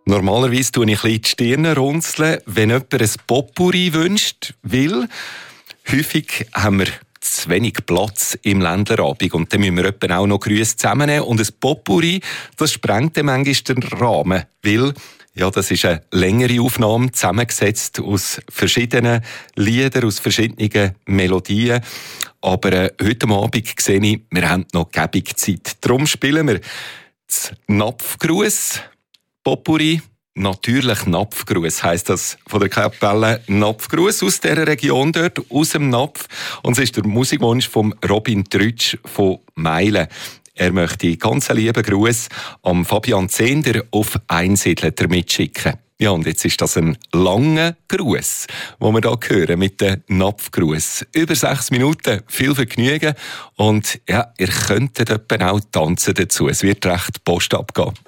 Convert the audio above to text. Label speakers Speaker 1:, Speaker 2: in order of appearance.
Speaker 1: Normalerweise tue ich ein bisschen die Stirne runzeln, wenn jemand ein Potpourri wünscht, weil häufig haben wir zu wenig Platz im Ländlerabend und dann müssen wir etwa auch noch Grüße zusammennehmen. Und ein Potpourri, das sprengt dann manchmal den Rahmen, weil das ist eine längere Aufnahme, zusammengesetzt aus verschiedenen Liedern, aus verschiedenen Melodien. Aber heute Abend sehe ich, wir haben noch gäbig Zeit. Darum spielen wir das Napfgruß Potpourri. Natürlich Napfgruß heisst das von der Kapelle Napfgruß aus dieser Region dort, aus dem Napf. Und es ist der Musikwunsch von Robin Trütsch von Meilen. Er möchte ganz einen lieben Gruß am Fabian Zehnder auf Einsiedler mitschicken. Ja, und jetzt ist das ein langer Gruß, den wir hier hören mit dem Napfgruß. Über 6 Minuten, viel Vergnügen. Und ja, ihr könntet etwa auch tanzen dazu. Es wird recht Post abgehen.